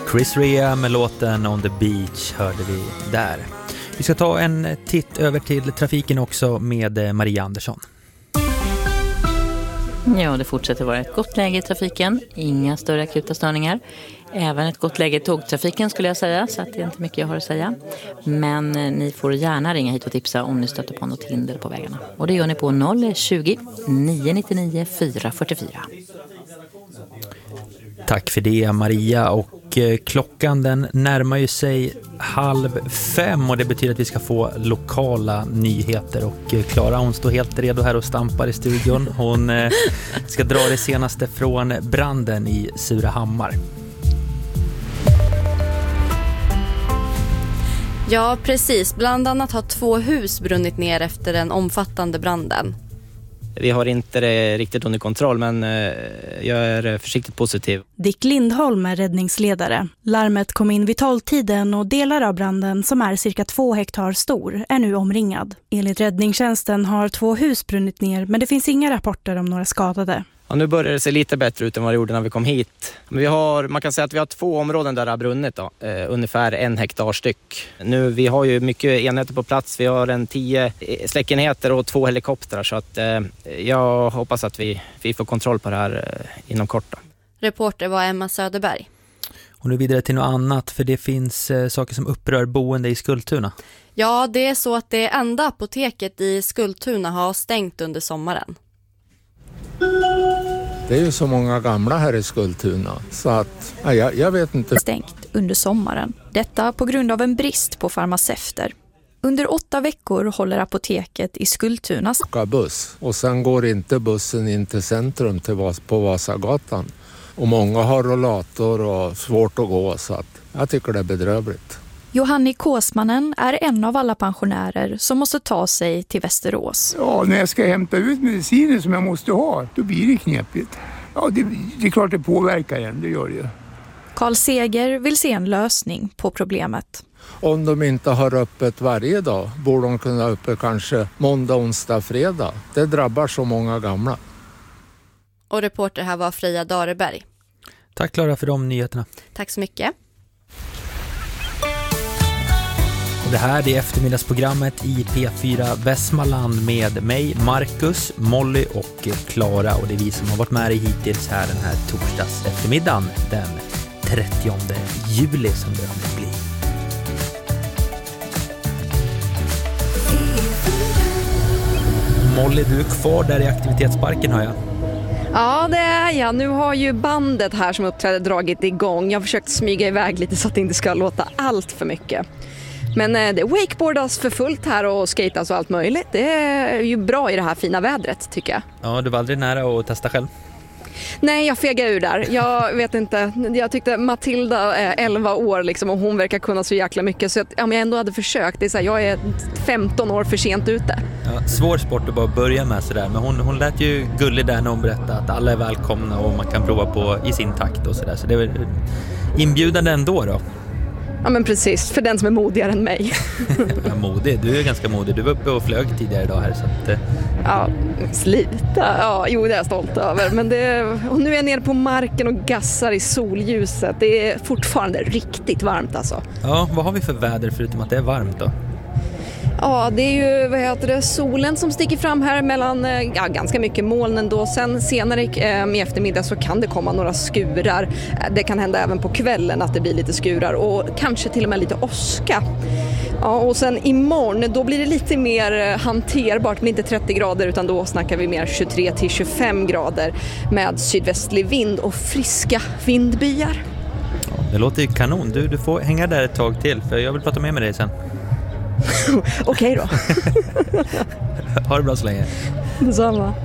Chris Rea med låten On the Beach hörde vi där. Vi ska ta en titt över till trafiken också med Maria Andersson. Ja, det fortsätter vara ett gott läge i trafiken. Inga större akuta störningar. Även ett gott läge i tågtrafiken skulle jag säga, så att det är inte mycket jag har att säga. Men ni får gärna ringa hit och tipsa om ni stöter på något hinder på vägarna. Och det gör ni på 020 999 444. Tack för det, Maria. Och klockan den närmar ju sig 4:30 och det betyder att vi ska få lokala nyheter. Och Klara, hon står helt redo här och stampar i studion. Hon ska dra det senaste från branden i Surahammar. Ja, precis. Bland annat har 2 hus brunnit ner efter den omfattande branden. Vi har inte det riktigt under kontroll, men jag är försiktigt positiv. Dick Lindholm är räddningsledare. Larmet kom in vid 12-tiden och delar av branden, som är cirka 2 hektar stor, är nu omringad. Enligt räddningstjänsten har 2 hus brunnit ner, men det finns inga rapporter om några skadade. Ja, nu börjar det se lite bättre ut än vad det gjorde när vi kom hit. Man kan säga att vi har 2 områden där det har brunnit, ungefär 1 hektar styck. Nu, vi har ju mycket enheter på plats. Vi har 10 släckenheter och 2 helikoptrar, så att jag hoppas att vi får kontroll på det här inom kort. Då. Reporter var Emma Söderberg. Och nu vidare till något annat, för det finns saker som upprör boende i Skultuna. Ja, det är så att det enda apoteket i Skultuna har stängt under sommaren. Det är ju så många gamla här i Skultuna, så att jag vet inte. Stängt under sommaren. Detta på grund av en brist på farmaceuter. Under 8 veckor håller apoteket i Skultuna buss, och sen går inte bussen in till centrum på Vasagatan. Och många har rollator och svårt att gå, så att jag tycker det är bedrövligt. Johanni Kåsmannen är en av alla pensionärer som måste ta sig till Västerås. Ja, när jag ska hämta ut mediciner som jag måste ha, då blir det knepigt. Ja, det är klart det påverkar en, det gör det ju. Carl Seger vill se en lösning på problemet. Om de inte har öppet varje dag, borde de kunna ha öppet kanske måndag, onsdag, fredag. Det drabbar så många gamla. Och reporter här var Freja Dareberg. Tack Klara för de nyheterna. Tack så mycket. Och det här är eftermiddagsprogrammet i P4 Västmanland med mig, Marcus, Molly och Klara. Och det är vi som har varit med hittills här den här torsdags eftermiddagen den 30 juli som det har blivit. Molly, du är kvar där i aktivitetsparken, har jag. Ja, det är jag. Nu har ju bandet här som uppträder dragit igång. Jag har försökt smyga iväg lite så att det inte ska låta allt för mycket. Men det wakeboardas för fullt här och skatas och allt möjligt. Det är ju bra i det här fina vädret, tycker jag. Ja, du var aldrig nära att testa själv? Nej, jag fegar ur där. Jag vet inte. Jag tyckte Matilda är 11 år liksom, och hon verkar kunna så jäkla mycket. Så om jag ändå hade försökt, det är så här, jag är 15 år för sent ute. Ja, svår sport att bara börja med sådär. Men hon lät ju gullig där när hon berättade att alla är välkomna och man kan prova på i sin takt och sådär. Så det är väl inbjudande ändå då. Ja, men precis, för den som är modigare än mig. Ja, modig, du är ganska modig. Du var uppe och flög tidigare idag här. Så att, Ja, slita. Ja, jo, det är jag stolt över. Men och nu är jag nere på marken och gassar i solljuset. Det är fortfarande riktigt varmt alltså. Ja, vad har vi för väder förutom att det är varmt då? Ja, det är ju solen som sticker fram här mellan ganska mycket molnen då. Sen senare i eftermiddag så kan det komma några skurar. Det kan hända även på kvällen att det blir lite skurar och kanske till och med lite åska. Ja, och sen imorgon då blir det lite mer hanterbart, men inte 30 grader utan då snackar vi mer 23-25 grader med sydvästlig vind och friska vindbyar. Ja, det låter ju kanon. Du får hänga där ett tag till för jag vill prata med dig sen. Okej då. Ha det bra så länge. Detsamma.